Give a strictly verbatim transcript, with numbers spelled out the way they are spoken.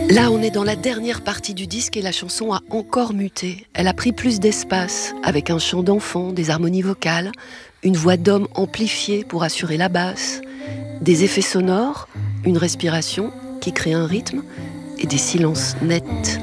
Là, on est dans la dernière partie du disque et la chanson a encore muté. Elle a pris plus d'espace, avec un chant d'enfant, des harmonies vocales, une voix d'homme amplifiée pour assurer la basse, des effets sonores, une respiration qui crée un rythme et des silences nets.